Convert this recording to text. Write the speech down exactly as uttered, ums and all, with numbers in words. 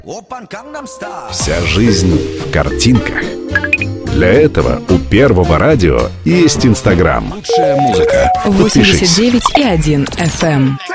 Вся жизнь в картинках. Для этого у Первого радио есть Инстаграм. Лучшая музыка. Подпишись. восемьдесят девять и один эф эм.